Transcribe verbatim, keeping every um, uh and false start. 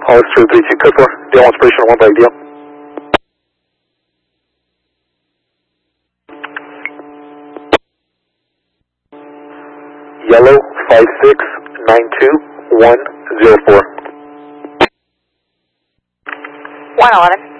Hollister three two code four, Deal one inspiration one by Deal. Yellow five six nine two one zero four. one eleven.